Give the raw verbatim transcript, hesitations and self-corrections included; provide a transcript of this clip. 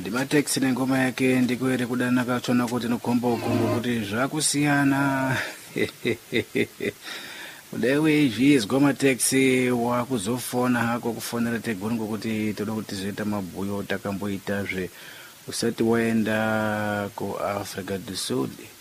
Ndimateksi nengoma yake ndikwere kudana kachona kuti nokhomba ukungu kuti zvakusiyana. Udewe izvizwa mateksi wakuzofona hako kufonera tegurungu kuti toda kuti zoita mabhuyo takamboitazve usati waenda ku Africa du Sud.